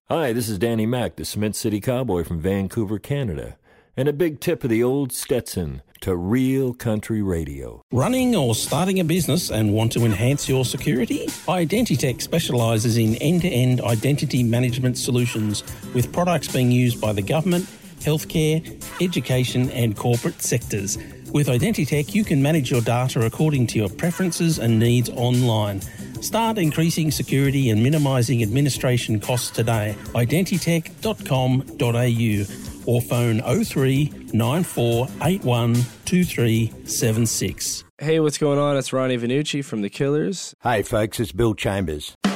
Hi, this is Danny Mac, the Cement City Cowboy from Vancouver, Canada. And a big tip of the old Stetson to Real Country Radio. Running or starting a business and want to enhance your security? Identitech specialises in end-to-end identity management solutions with products being used by the government, healthcare, education and corporate sectors. With Identitech, you can manage your data according to your preferences and needs online. Start increasing security and minimising administration costs today. Identitech.com.au or phone 03 9481 2376. Hey, what's going on? It's Ronnie Vannucci from The Killers. Hey, folks, it's Bill Chambers.